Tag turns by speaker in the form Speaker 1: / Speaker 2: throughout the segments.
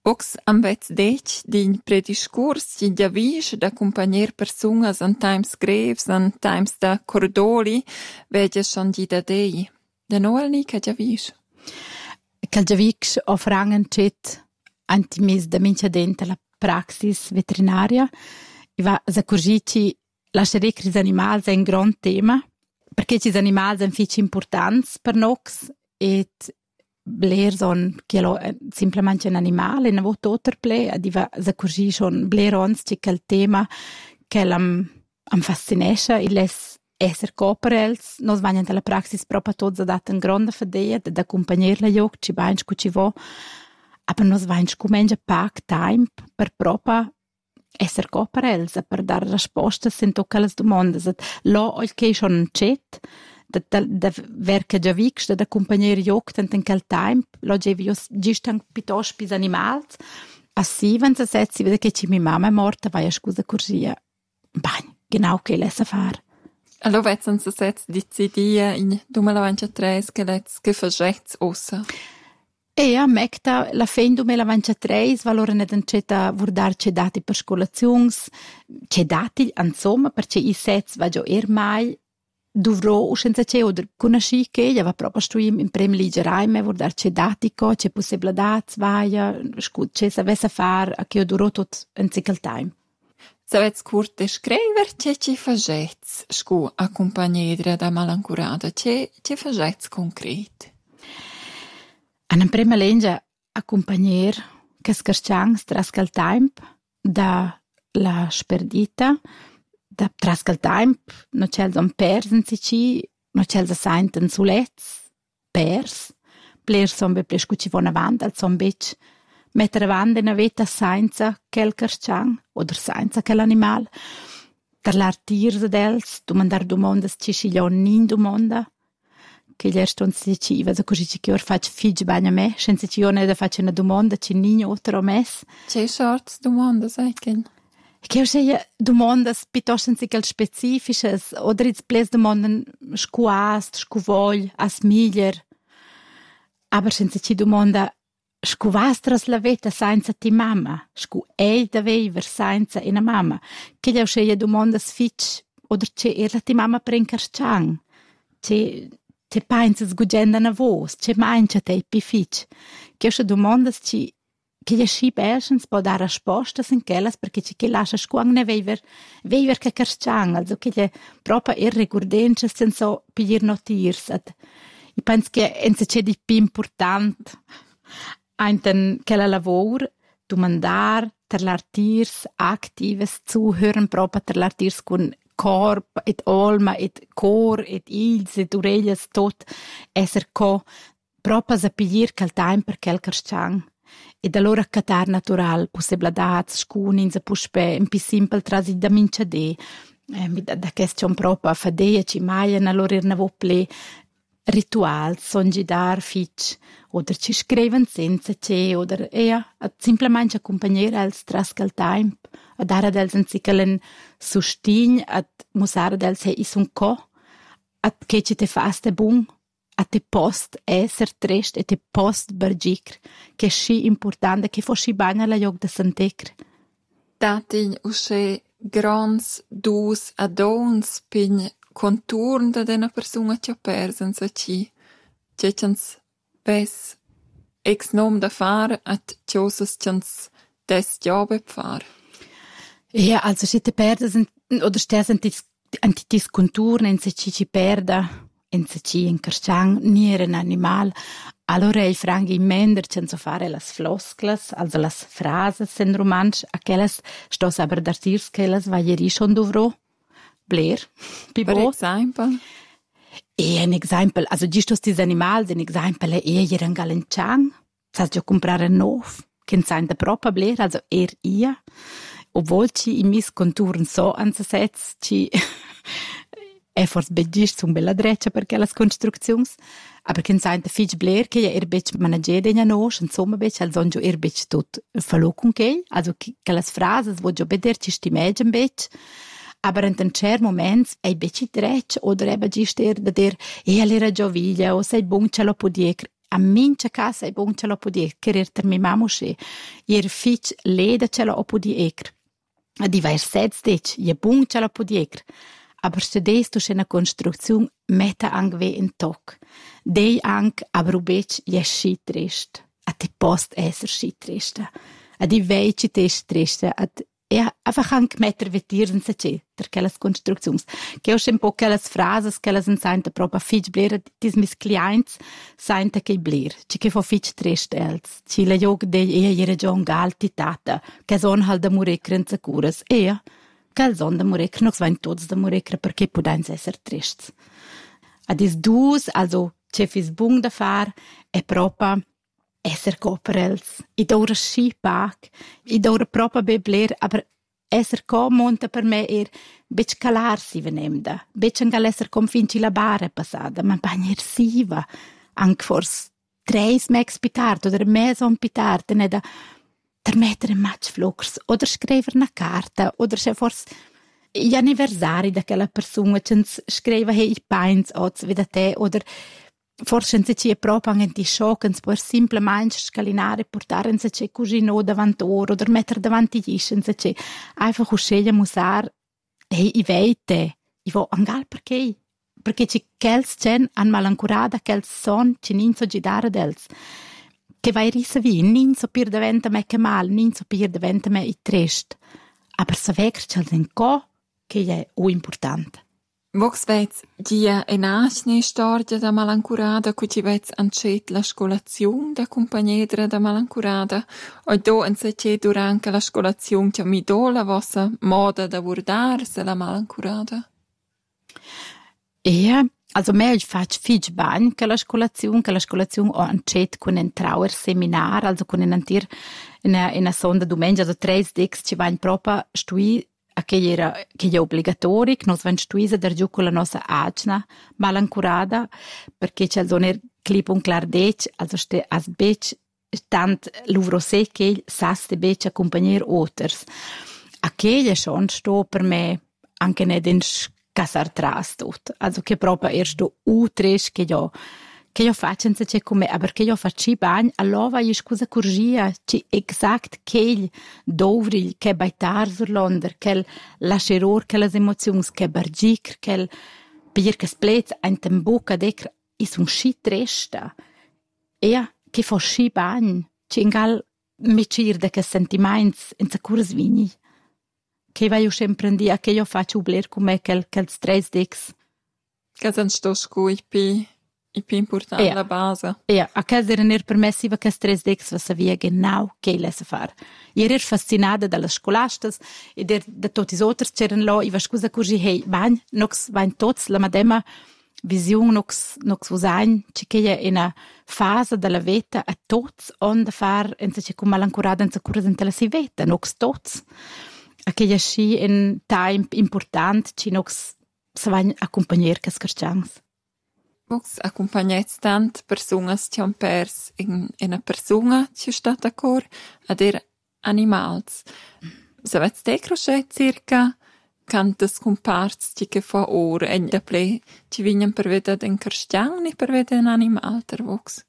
Speaker 1: Ox ambez dec din prediscurs di giavisch d'accompagner persunas an times greves, an times da cordoli, veglia schon di da dei. Da noel ni ca giavisch?
Speaker 2: Cal giavisch offrangen cet antimis da mincha denta la praxis veterinaria. I va s'accurgici lasciare cris animals è un gran tema, perché cis animals sono fitch importants per nox et bler son quello simplemente un animale, non vo toter ple, ed i va s'accurgi schon bler ons ci quel tema che am fascinesce, il es esser coperels, nos vagnan della praxis proprio tots a dat un grande fadeia da accompagner la joc, ci bains cu ci vo, aber nos vains cu menja pac time per proprio esser coperels, per dar rispostas in tutte le domande. Lo ol che schon un chat, da verca già vix, da accompagner joc in quel time, lo gevi gistan piuttosto pis animals, assi, wenn se setzi, vede che ci mi mamma è morta, vai a scusa corsia. Bagn, genau che lessa far.
Speaker 1: Allora vetzen se setz decidia in 2023 che letz che fagetz ossa.
Speaker 2: E a mecta la fin 2023 valora nedanceta vurdar ce dati per scolazions, ce dati insomma perché i sets va già mai dovrò uscenza ce oder conosci che ja va proprio stui in prem ligerai vurdar ce dati co ce possibilità vaia scut ce savessa far a che durò tot un cycle time.
Speaker 1: Savets curt descriver ce ci fagetz scu accompagnedra da malancurada ce fagetz concret.
Speaker 2: An prima lengia accompagner che scarciangs tras quel temp da la sperdita da tras quel temp no c'els on persen ci no c'els a sainten sulets pers pler son be ples cu ci von avant al son bec mettere avant in veta senza quel carciang oder senza quel animal per l'artirse dels domandar domandas ci sciglion nin domanda che gli erstons diceva, così ci ora faccio figlio bagna me, senza ci io ne da faccio una domanda, ci nino otro mes.
Speaker 1: C'è sorts domanda, sai che?
Speaker 2: Che io sei domanda piuttosto senza che specifiche, o dritz ples domanda scuast, scuvol, as miglier. Aber senza ci domanda scuvastras la veta senza ti mamma, scu ei da veiver senza una mamma. Che io sei domanda sfitch, oder c'è la ti mamma prencarciang. C'è penses gugenda na vos, c'è mangia te pi fitch. Che se domandas ci che gli sci persons può dare rispostas in quellas perché ci che lascia squang ne veiver che carciang, also che gli proprio irregurdences senza piglier notirs. I pens che ense c'è di più important einten quella lavor domandar ter l'artirs actives zuhören proprio ter l'artirs con corp et alma et cor et ils et orellas tot esser co proprio a piglier quel time per quel carciang ed allora catar natural possibilidades scun in se puspe un pi simple trasi da mincha de da question proprio a fadea ci maian allora irna vo ple ritual songidar fitch oder ci scriven senza ce oder simplemente accompagnare als tras quel time a dare dels un ciclen sustign ad musare dels is un co ad che ci te faste bun a te post esser trist e te post bergicr che sci importante che fosci bagna la joc de santecr
Speaker 1: Datin usce grans dus adons pin conturn da dena persona che persen sa ci chans bes ex nom da far at chosas chans des job far.
Speaker 2: Ja, also si te perdes oder sters antitis conturn in se ci perda in se ci in carciang nier un animal allora il frangi mender censo fare las flosklas also las frases in romansch aquellas stos aber dartirs che las vaieri schon dovro bler
Speaker 1: Per example
Speaker 2: un esempio also gistos dis animals un esempio è ier un galenciang sa già comprare nov che sente proprio bler also ia obwohl ci in mis conturen so ansetzt ci è forse begist un bella dreccia perché las constructions aber che sente fich bler che bec managere in nos insomma bec al sonjo bec tot verlockung che also che las frases wo jo beder ci stimegen bec aber in den cer moments ei bec dreccia oder eba gister da der l'era gioviglia o sei bun ce lo podier a mincha casa e bon ce lo podi querer ter mi mamu sche. Ier fitch leda ce lo podi ecr. A diversets dec, je bon ce lo podi ecr. Aber stedes tu schena construcțiun meta ang ve in toc. Dei ang abrubec je schitrest. A te post esser schitresta. A di veici te stresta. Einfach anche metter vetirsen se c'è per quelles constructions. Che ho un po' quelles frases, quelles in sainte proprio fitch bler, dis mis clients sainte che bler. Ci che fa fitch trest els. Ci la jog de jere John galti tata, che son halt da murecren se curas. Che son da murecren, nox vain tots da murecren perché podens esser trests. A dis dus, also, c'è fis bung da far, è proprio esser coperels. I daura schi pac, i daura proprio bebler, aber esser co monta per me bec calar si venemda, bec angal esser confinci la bara passada, ma bagner siva, anc fors 3 mex pitart, oder meson pitart, ne da ter mettere match flux, oder scriver na carta, oder se fors gli anniversari da quella persona, cens scriva i pains oz veda te, oder forse se ci è proprio anche di shock, ens può semplicemente scalinare, portare se c'è cugino davanti ora, o mettere davanti gli se c'è. Einfach uscire musar, i veite, i vo angal perché ci quels c'en an malancurada, quels son, ci nin so gidare dels. Che vai risa vi, nin so pir diventa me che mal, nin so pir diventa me i trist. Aber sa vecr c'el den co, che è o importante.
Speaker 1: Vox vez dia enasne storia da malancurada cu ci vez ancet la scolazione da compagnera da malancurada o do anse durante la scolazione che mi do la vostra moda da vordarse la malancurada.
Speaker 2: Also mehr ich fac fich ban che la scolazione ho ancet con un trauer seminar, also con un antir in a sonda domenica, also 3 dix ci vain proprio stui che è obbligatori, che nos van stuisa der giù con la nostra agna malancurada, perché c'è il clip un clar dec, also ste as bec tant l'uvro se che saste bec accompagner oters. A che è schon sto per me anche ne den casar tras tot, also che proprio ersto utres che io faccio se come, aber che io faccio bagn, allora io scusa corgia, ci exact che dovri che baitar sur l'onder, che lasceror, che las emozions, che bargic, che per che splez ein tembuca decr is un shit resta. Che fa schi bagn, ci ingal mecir de che sentiments in sa curs vini. Che vai sempre in dia che io faccio ubler come quel stress dex.
Speaker 1: Che san sto scui i più importante la base.
Speaker 2: A casa era permissiva che stress dex va savia genau che lesse far. Era fascinata dalle scolastas e da tutti gli altri c'erano là, i va scusa così, hey, bagn, nox vain tots la madema vision nox usain, ci che è in una fase della vita a tots on da far, enza c'è come malancurada, enza cura dentella si veta, nox tots. A che è sci in time importante, ci nox sa vain accompagner che scarcians.
Speaker 1: Vox accompagnets tant personas che han pers in una persona che sta d'accor ad animals. Savets te crochet circa cantas comparts che fa ora e da ple ci vignan per vedere den carstian e per vedere un animal ter vox.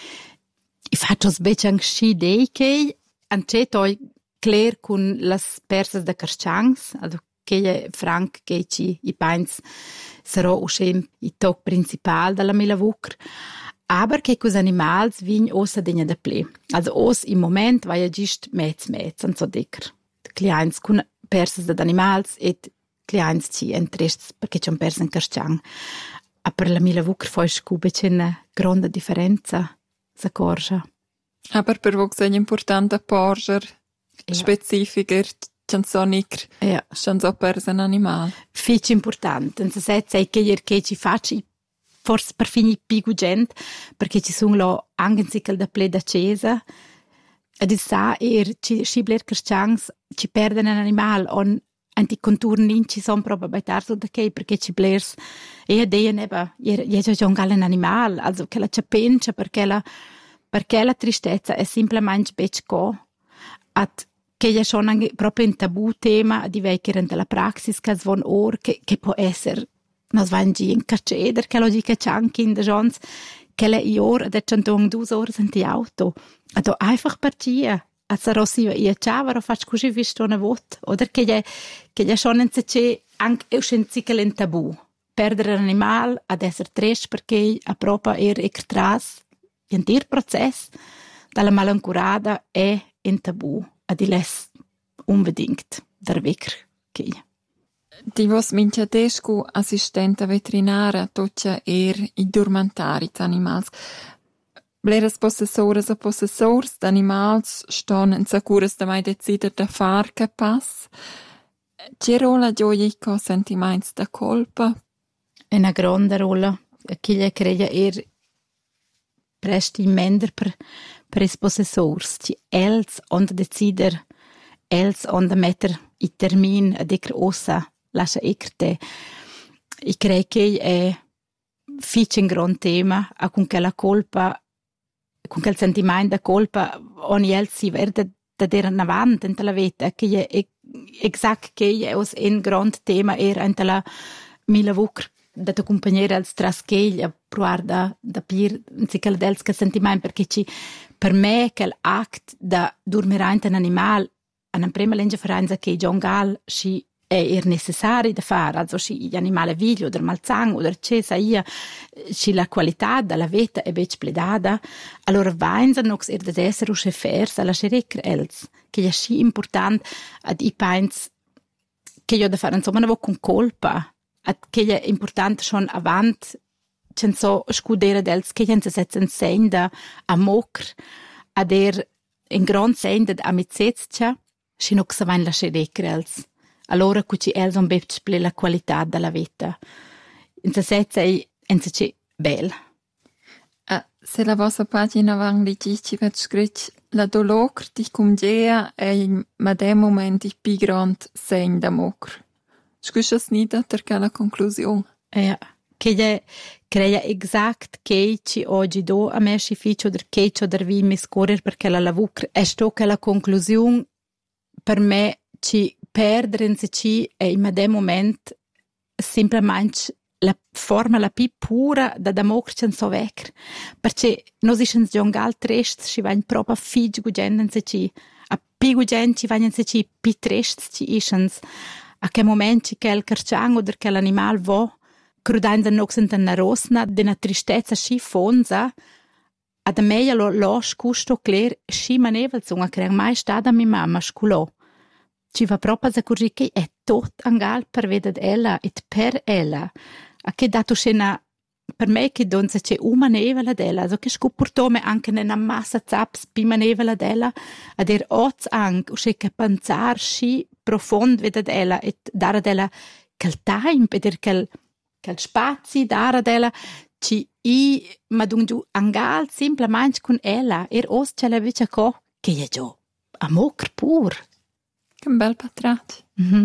Speaker 2: I faccio specie anche sci dei che ancetoi clear con las persas da carstians, also che è franc che ci i pains sarà uscem il toc principal della mila vucr, aber che cos animals vin ossa degna da ple. Also os im moment vai agist mez, an so decr. Clients con persas da animals et clients ci entrests perché c'è un persan carstian. A per la mila vucr fai scube c'è una grande differenza, s'accorgia.
Speaker 1: Aber per vox è importante porger specificher canzonic, schon so person animal.
Speaker 2: Fitch important, non se sai che ci faccio forse per fini più gente, perché ci sono lo anche in da ple da cesa, ed il sa ci scibler carstians ci perdono un animal on anti conturni ci sono proprio baitar da che perché ci blers e dei neba è già un galen animal, also che la c'è pensa perché la tristezza è semplicemente becco at che è schon anche proprio un tabù tema di vecchieren della praxis che svon or che può essere nas vangi in caceder che lo dica c'anche in de jons quella ora, da c'antong 2 ore in die Auto. Also einfach partia. Also Rossi, io ciao, faccio così visto una volta. Oder che ja schon in se anche un ciclo tabù. Perdere un animale ad essere triste perché a proprio tras l'intero processo dalla malancurada è in tabù. Ad les unbedingt der Weg che.
Speaker 1: Ti vos minchadescu assistenta veterinara toccia i dormantari animals. Bleras possessores o possessors d'animals ston in sacuras da mai decider da far che pass. Che rola gioico sentiments da colpa?
Speaker 2: È una grande rola. Chi le crea presti mender per is possessors. Ci els on decider, els on metter i termin ad ecr ossa lascia ecrte. I crei che è fitch un gran tema a con quella colpa, con quel sentimento da colpa ogni el si verde da der in avanti in la vita che è exact che è un gran tema in la mila vucr da tua compagnia als traschegli a provar da pir si quel dels che sentimento perché ci per me quel act da dormire in un animal an prima legge faranza che John Gall si è necessario da fare, also si gli animali viglio del malzang o del cesa ia si la qualità della vita è bec pledada allora vainza nox da essere usce fers alla scherecre els che è si important ad i pains che io da fare insomma ne vo con colpa ad che è important schon avant censo scudere dels che gente setzen senda a mocr ad in grand senda a mitzetscha si nox vain la scherecre els allora cuci els on bevc ple la qualità della vita. In se setza in se ci bel.
Speaker 1: Se la vostra pagina van di ci vet scritch la dolocr ti cumgea e ma dem moment ich pi grand sein da mocr. Scuschas nida terca la conclusion.
Speaker 2: Ja, che crea exact che ci oggi do a me si ficio der che ci der vi mi scorrer perché la lavucr è sto che la conclusion per me ci perdere in se e in dem moment semplicemente la forma la più pura da democrazia so vecchia perché noi siamo giungal trist ci vanno proprio fig gugend in se a pi gugend ci vanno in se pi trist ci isens a che momento che il carciang o che l'animal vo crudando nox in una rosna de una tristezza sci fonza ad me lo scusto cler sci manevel a creare mai stata mi mamma sculò ci va proprio a curri che è tot angal per vedere ella et per ella a che dato scena per me che donze c'è una nevela della so che scopurto me anche nella massa zaps prima nevela della ad oz anche o che pensar sci profond vedere ella et dare della quel time per quel spazi dare della ci ma dunque angal semplicemente con ella os ce la vice co che è già amor pur.
Speaker 1: Che bel patrat.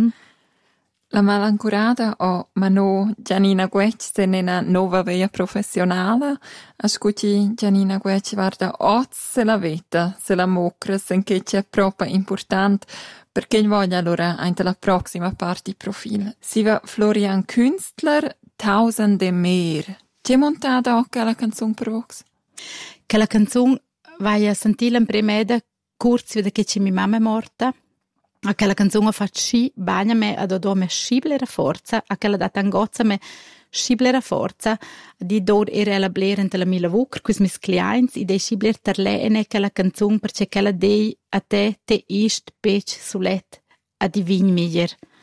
Speaker 1: La malancurada o mano Gianina Guec se nena nova via professionale a scuci Gianina Guec guarda oz se la veta se la mocra sen che c'è proprio importante perché il voglia allora anche la prossima parte di profilo. Si va Florian Künstler Tausende Meer. C'è montata anche la canzone per vox?
Speaker 2: Che la canzone vai a sentire in premeda curz vede che c'è mia mamma è morta. A quella canzone fa sci bagna me ad odò me sciblera forza a quella data angozza me sciblera forza di dor era la blera in la mila vucr quis mis clients i dei scibler terle e quella canzone perché quella dei a te ist pech sulet a divin miglier